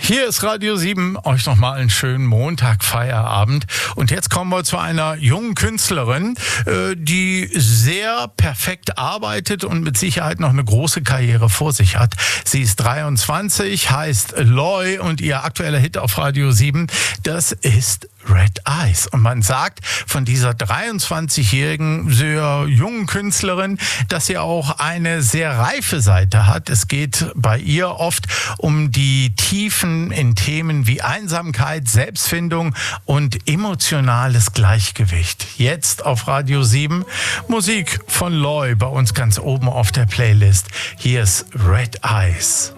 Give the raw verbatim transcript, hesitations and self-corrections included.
Hier ist Radio sieben, euch nochmal einen schönen Montag, Feierabend. Und jetzt kommen wir zu einer jungen Künstlerin, die sehr perfekt arbeitet und mit Sicherheit noch eine große Karriere vor sich hat. Sie ist dreiundzwanzig, heißt Loy und ihr aktueller Hit auf Radio sieben, das ist Red Eyes. Und man sagt von dieser dreiundzwanzigjährigen, sehr jungen Künstlerin, dass sie auch eine sehr reife Seite hat. Es geht bei ihr oft um die Tiefen in Themen wie Einsamkeit, Selbstfindung und emotionales Gleichgewicht. Jetzt auf Radio sieben Musik von Loy, bei uns ganz oben auf der Playlist. Hier ist Red Eyes.